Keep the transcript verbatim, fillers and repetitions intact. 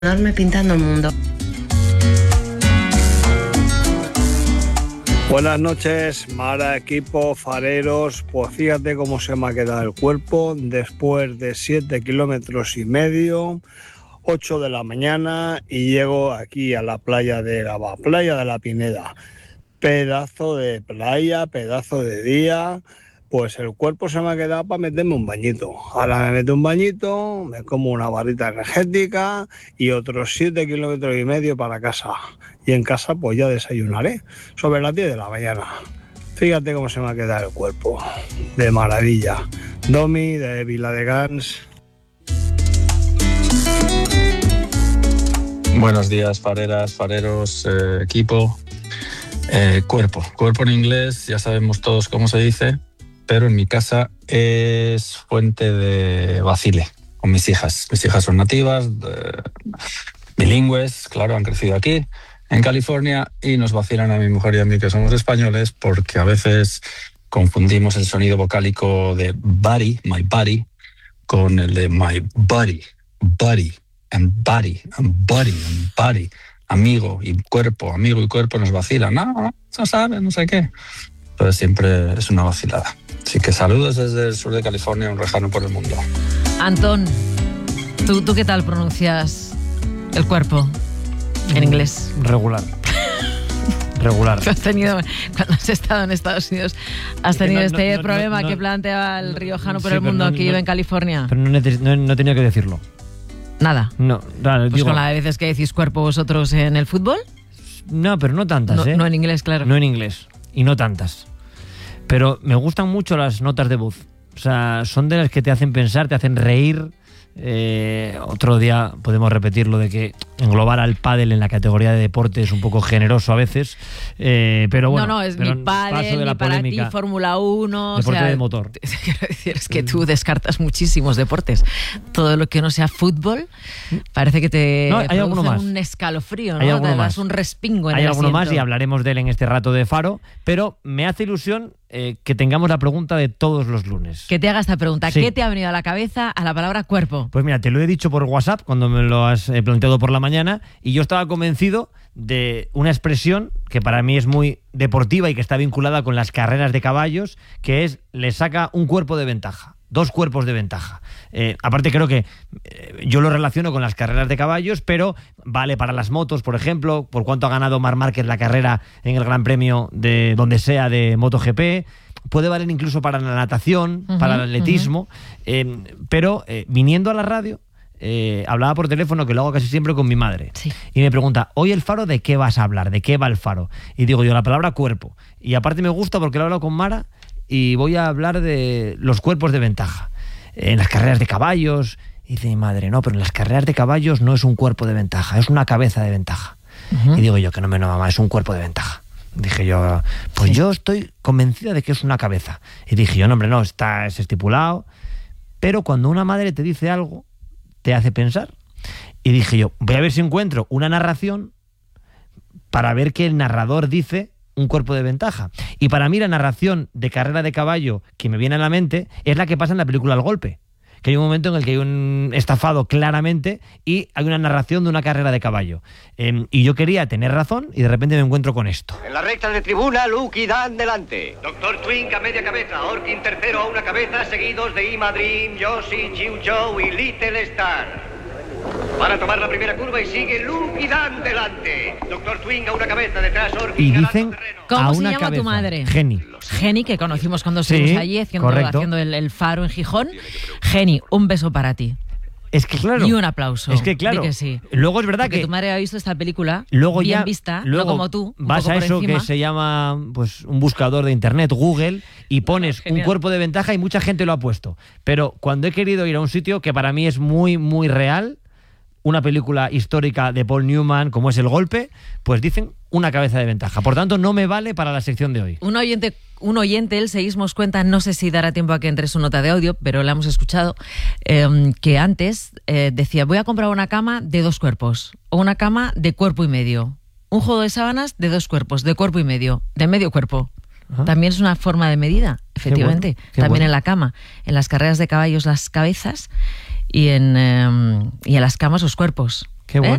Enorme pintando el mundo. Buenas noches, Mara, equipo, fareros. Pues fíjate cómo se me ha quedado el cuerpo después de siete kilómetros y medio, ocho de la mañana, y llego aquí a la playa de Gabá, playa de la Pineda. Pedazo de playa, pedazo de día. Pues el cuerpo se me ha quedado para meterme un bañito. Ahora me meto un bañito, me como una barrita energética y otros siete kilómetros y medio para casa. Y en casa pues ya desayunaré sobre las diez de la mañana. Fíjate cómo se me ha quedado el cuerpo. De maravilla. Domi, de Viladecans. Buenos días, fareras, fareros, eh, equipo. Eh, cuerpo. Cuerpo en inglés, ya sabemos todos cómo se dice, pero en mi casa es fuente de vacile con mis hijas. Mis hijas son nativas, eh, bilingües, claro, han crecido aquí, en California, y nos vacilan a mi mujer y a mí, que somos españoles, porque a veces confundimos el sonido vocálico de body, my body, con el de my body, body, and body, and body, and body. Amigo y cuerpo, amigo y cuerpo nos vacilan. No, no, no sabe, no sé qué. Entonces siempre es una vacilada. Así que saludos desde el sur de California, un lejano por el mundo. Antón, ¿tú, ¿tú qué tal pronuncias el cuerpo en inglés? Regular. Regular. ¿Tú has tenido, cuando has estado en Estados Unidos, has tenido no, este no, problema no, no, que plantea el riojano por sí, el mundo no, que vive en California? Pero no, no, no he tenido que decirlo. Nada. No, claro, pues digo, con las veces que decís cuerpo vosotros en el fútbol. No, pero no tantas, no, ¿eh? No en inglés, claro. No en inglés. Y no tantas. Pero me gustan mucho las notas de voz. O sea, son de las que te hacen pensar, te hacen reír. Eh, otro día podemos repetir lo de que englobar al pádel en la categoría de deporte es un poco generoso a veces, eh, pero bueno, no, no, es pero ni pádel, ni para polémica, ti Fórmula uno, deporte o sea, de motor. Quiero decir, es que tú descartas muchísimos deportes. Todo lo que no sea fútbol parece que te no, hay alguno más. Un escalofrío, hay ¿no? Te das más. un respingo en hay el alguno asiento. Más y hablaremos de él en este rato de Faro, pero me hace ilusión eh, que tengamos la pregunta de todos los lunes. Que te haga esta pregunta. Sí. ¿Qué te ha venido a la cabeza a la palabra cuerpo? Pues mira, te lo he dicho por WhatsApp cuando me lo has eh, planteado por la mañana, y yo estaba convencido de una expresión que para mí es muy deportiva y que está vinculada con las carreras de caballos, que es le saca un cuerpo de ventaja. Dos cuerpos de ventaja. Eh, aparte creo que eh, yo lo relaciono con las carreras de caballos, pero vale para las motos, por ejemplo, por cuánto ha ganado Marc Márquez la carrera en el Gran Premio de donde sea de MotoGP. Puede valer incluso para la natación, uh-huh, para el atletismo. Uh-huh. Eh, pero eh, viniendo a la radio, eh, hablaba por teléfono, que lo hago casi siempre con mi madre. Sí. Y me pregunta, ¿hoy el Faro de qué vas a hablar? ¿De qué va el Faro? Y digo yo, la palabra cuerpo. Y aparte me gusta porque lo he hablado con Mara, y voy a hablar de los cuerpos de ventaja. En las carreras de caballos, y dice mi madre, no, pero en las carreras de caballos no es un cuerpo de ventaja, es una cabeza de ventaja. Uh-huh. Y digo yo, que no me no, mamá, es un cuerpo de ventaja. Dije yo, pues sí. Yo estoy convencida de que es una cabeza. Y dije yo, no, hombre, no, está es estipulado. Pero cuando una madre te dice algo, te hace pensar. Y dije yo, voy a ver si encuentro una narración para ver que el narrador dice un cuerpo de ventaja. Y para mí la narración de carrera de caballo que me viene a la mente es la que pasa en la película El Golpe. Que hay un momento en el que hay un estafado claramente y hay una narración de una carrera de caballo. Eh, y yo quería tener razón y de repente me encuentro con esto. En la recta de tribuna, Luke y Dan delante. Doctor Twink a media cabeza, Orkin tercero a una cabeza, seguidos de Ima Dream, Yoshi, Chiu Chow y Little Star. Van a tomar la primera curva y sigue Luke y Dan delante. Doctor Twink a una cabeza, detrás Orkin. Y dicen ¿Cómo a se una llama cabeza. Tu madre? Geni. Geni, que conocimos cuando estuvimos sí, allí haciendo, haciendo el, el Faro en Gijón. Geni, un beso para ti. Es que claro. Y un aplauso. Es que claro. Que sí. Luego es verdad Porque que tu madre ha visto esta película luego bien ya, vista, luego no como tú. Un vas poco a por eso encima. Que se llama pues un buscador de internet, Google, y pones Genial. Un cuerpo de ventaja y mucha gente lo ha puesto. Pero cuando he querido ir a un sitio que para mí es muy, muy real, una película histórica de Paul Newman, como es El Golpe, pues dicen una cabeza de ventaja. Por tanto, no me vale para la sección de hoy. Un oyente, un oyente el Seísmos cuenta, no sé si dará tiempo a que entre su nota de audio, pero la hemos escuchado, eh, que antes eh, decía, voy a comprar una cama de dos cuerpos, o una cama de cuerpo y medio, un juego de sábanas de dos cuerpos, de cuerpo y medio, de medio cuerpo. Ajá. También es una forma de medida, efectivamente. Qué bueno, qué También bueno. En la cama, en las carreras de caballos, las cabezas. y en, eh, y en las camas los cuerpos. Qué bueno. ¿eh?